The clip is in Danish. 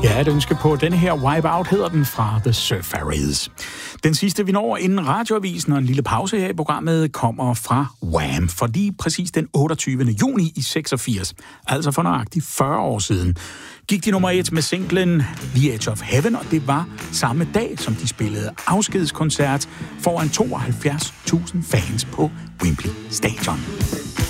Ja, et ønske på denne her Wipeout hedder den fra The Surfaris. Den sidste, vi når inden radioavisen og en lille pause her i programmet, kommer fra Wham! For lige præcis den 28. juni i 86, altså for nøjagtigt 40 år siden, gik de nummer 1 med singlen The Edge of Heaven, og det var samme dag, som de spillede afskedskoncert foran 72.000 fans på Wembley Stadion.